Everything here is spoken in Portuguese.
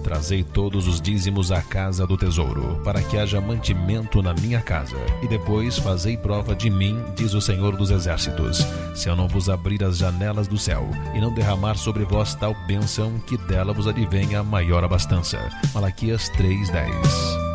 Trazei todos os dízimos à casa do tesouro, para que haja mantimento na minha casa. E depois fazei prova de mim, diz o Senhor dos Exércitos, se eu não vos abrir as janelas do céu, e não derramar sobre vós tal bênção, que dela vos advenha maior abastança. Malaquias 3:10.